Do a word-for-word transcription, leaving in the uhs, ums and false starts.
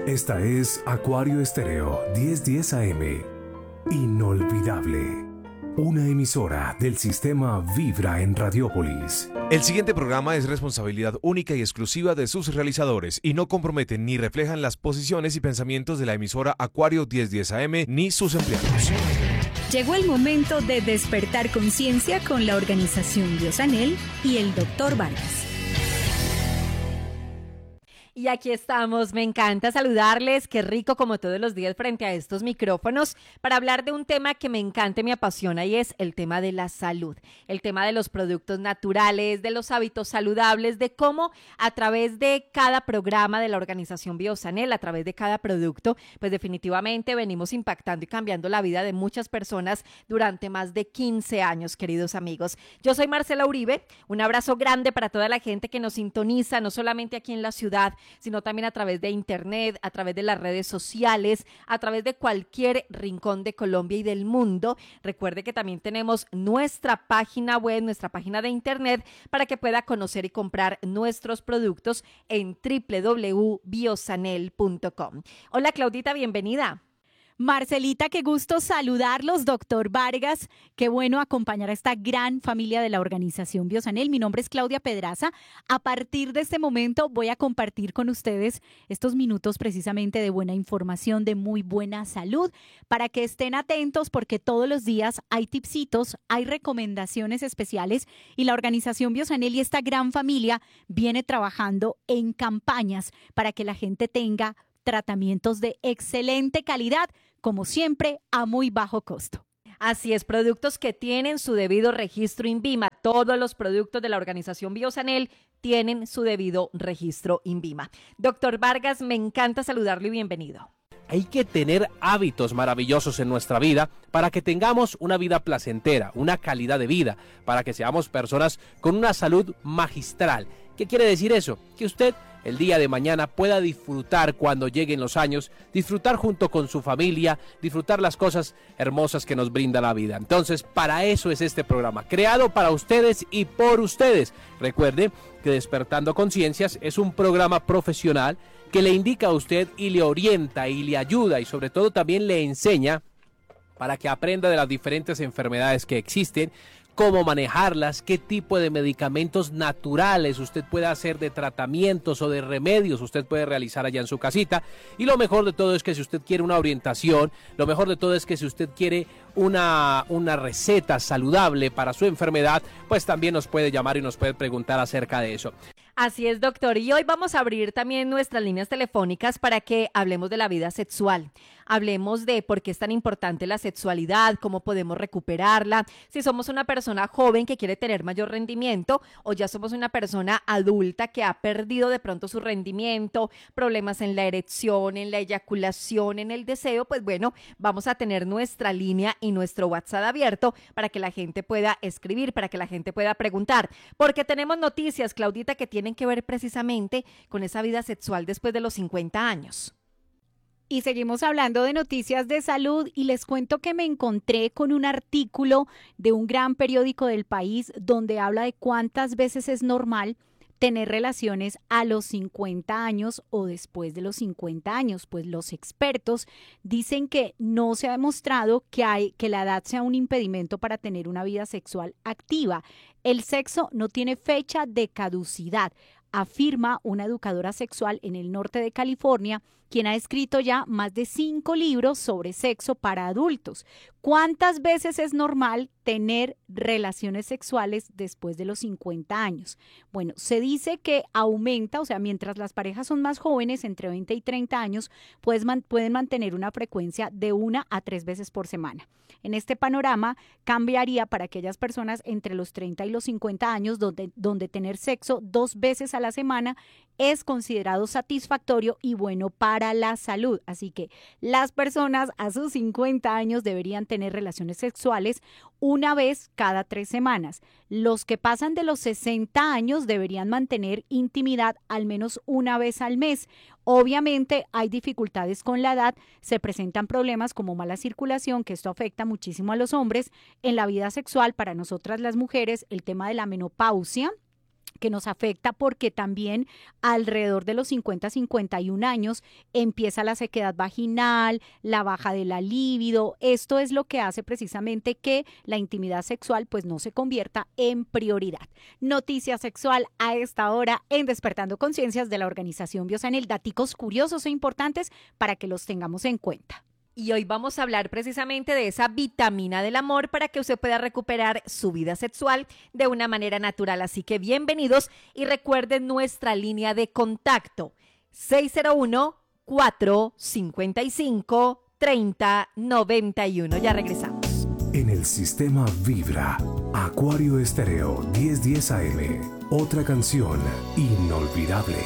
Esta es Acuario Estéreo diez diez A M. Inolvidable. Una emisora del sistema Vibra en Radiópolis. El siguiente programa es responsabilidad única y exclusiva de sus realizadores y no comprometen ni reflejan las posiciones y pensamientos de la emisora Acuario diez diez A M ni sus empleados. Llegó el momento de despertar conciencia con la organización Biosanel y el doctor Vargas. Y aquí estamos, me encanta saludarles, qué rico como todos los días frente a estos micrófonos para hablar de un tema que me encanta y me apasiona y es el tema de la salud, el tema de los productos naturales, de los hábitos saludables, de cómo a través de cada programa de la organización Biosanel, a través de cada producto, pues definitivamente venimos impactando y cambiando la vida de muchas personas durante más de quince años, queridos amigos. Yo soy Marcela Uribe, un abrazo grande para toda la gente que nos sintoniza, no solamente aquí en la ciudad, sino también a través de internet, a través de las redes sociales, a través de cualquier rincón de Colombia y del mundo. Recuerde que también tenemos nuestra página web, nuestra página de internet, para que pueda conocer y comprar nuestros productos en doble u doble u doble u punto biosanel punto com. Hola Claudita, bienvenida. Marcelita, qué gusto saludarlos, doctor Vargas. Qué bueno acompañar a esta gran familia de la organización Biosanel. Mi nombre es Claudia Pedraza. A partir de este momento voy a compartir con ustedes estos minutos precisamente de buena información, de muy buena salud, para que estén atentos porque todos los días hay tipsitos, hay recomendaciones especiales y la organización Biosanel y esta gran familia viene trabajando en campañas para que la gente tenga tratamientos de excelente calidad, como siempre, a muy bajo costo. Así es, productos que tienen su debido registro INVIMA. Todos los productos de la organización Biosanel tienen su debido registro INVIMA. Doctor Vargas, me encanta saludarlo y bienvenido. Hay que tener hábitos maravillosos en nuestra vida para que tengamos una vida placentera, una calidad de vida, para que seamos personas con una salud magistral. ¿Qué quiere decir eso? Que usted el día de mañana pueda disfrutar cuando lleguen los años, disfrutar junto con su familia, disfrutar las cosas hermosas que nos brinda la vida. Entonces, para eso es este programa, creado para ustedes y por ustedes. Recuerde que Despertando Conciencias es un programa profesional que le indica a usted y le orienta y le ayuda y sobre todo también le enseña para que aprenda de las diferentes enfermedades que existen, cómo manejarlas, qué tipo de medicamentos naturales usted puede hacer, de tratamientos o de remedios usted puede realizar allá en su casita. Y lo mejor de todo es que si usted quiere una orientación, lo mejor de todo es que si usted quiere una, una receta saludable para su enfermedad, pues también nos puede llamar y nos puede preguntar acerca de eso. Así es, doctor. Y hoy vamos a abrir también nuestras líneas telefónicas para que hablemos de la vida sexual. Hablemos de por qué es tan importante la sexualidad, cómo podemos recuperarla, si somos una persona joven que quiere tener mayor rendimiento o ya somos una persona adulta que ha perdido de pronto su rendimiento, problemas en la erección, en la eyaculación, en el deseo. Pues bueno, vamos a tener nuestra línea y nuestro WhatsApp abierto para que la gente pueda escribir, para que la gente pueda preguntar. Porque tenemos noticias, Claudita, que tienen que ver precisamente con esa vida sexual después de los cincuenta años. Y seguimos hablando de noticias de salud y les cuento que me encontré con un artículo de un gran periódico del país donde habla de cuántas veces es normal tener relaciones a los cincuenta años o después de los cincuenta años. Pues los expertos dicen que no se ha demostrado que, hay, que la edad sea un impedimento para tener una vida sexual activa. El sexo no tiene fecha de caducidad, afirma una educadora sexual en el norte de California, quien ha escrito ya más de cinco libros sobre sexo para adultos. ¿Cuántas veces es normal tener relaciones sexuales después de los cincuenta años? Bueno, se dice que aumenta, o sea, mientras las parejas son más jóvenes, entre veinte y treinta años, pues man, pueden mantener una frecuencia de una a tres veces por semana. En este panorama cambiaría para aquellas personas entre los treinta y los cincuenta años, donde, donde tener sexo dos veces a la semana es considerado satisfactorio y bueno para la salud. Así que las personas a sus cincuenta años deberían tener relaciones sexuales una vez cada tres semanas. Los que pasan de los sesenta años deberían mantener intimidad al menos una vez al mes. Obviamente hay dificultades con la edad, se presentan problemas como mala circulación, que esto afecta muchísimo a los hombres. En la vida sexual, para nosotras las mujeres, el tema de la menopausia que nos afecta porque también alrededor de los cincuenta a cincuenta y un años empieza la sequedad vaginal, la baja de la libido. Esto es lo que hace precisamente que la intimidad sexual pues no se convierta en prioridad. Noticia sexual a esta hora en Despertando Conciencias de la organización Biosanel. Daticos curiosos e importantes para que los tengamos en cuenta. Y hoy vamos a hablar precisamente de esa vitamina del amor para que usted pueda recuperar su vida sexual de una manera natural. Así que bienvenidos y recuerden nuestra línea de contacto seis cero uno, cuatro cinco cinco, tres cero nueve uno. Ya regresamos. En el sistema Vibra, Acuario Estéreo diez diez A M. Otra canción inolvidable.